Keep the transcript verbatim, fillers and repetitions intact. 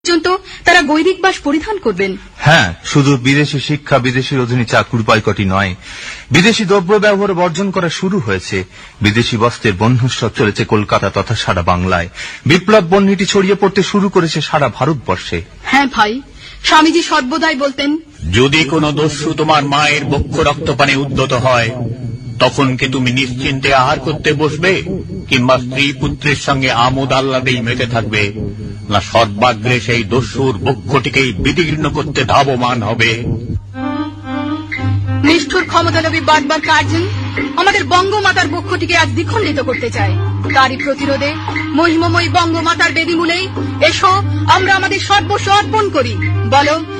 পর্যন্ত তারা গৈরিক বাস পরিধান করবেন। হ্যাঁ, শুধু বিদেশি শিক্ষা, বিদেশির অধীনে চাকুর পাইকটি নয়, বিদেশি দ্রব্য ব্যবহার বর্জন করা শুরু হয়েছে। বিদেশি বস্ত্রের বহ্নুৎসব চলেছে কলকাতা তথা সারা বাংলায়। বিপ্লব বহ্নিটি ছড়িয়ে পড়তে শুরু করেছে সারা ভারতবর্ষে। হ্যাঁ ভাই, স্বামীজি সর্বদাই বলতেন, যদি কোন দস্যু তোমার মায়ের বক্ষ রক্তপানে উদ্যত হয়, তখন কি তুমি নিশ্চিন্তে আহার করতে বসবে, কিংবা স্ত্রী পুত্রের সঙ্গে আমোদ আহ্লাদেই মেতে থাকবে, না সর্বাগ্রে সেই দস্যুর বক্ষটিকেই বিদীর্ণ করতে ধাবমান হবে? নিষ্ঠুর ক্ষমতালোভী বারবার কার্জন আমাদের বঙ্গমাতার বক্ষটিকে আজ দ্বিখণ্ডিত করতে চায়। তারই প্রতিরোধে মহিমময়ী বঙ্গমাতার বেদিমূলেই এসো আমরা আমাদের সর্বস্ব অর্পণ করি। বলো,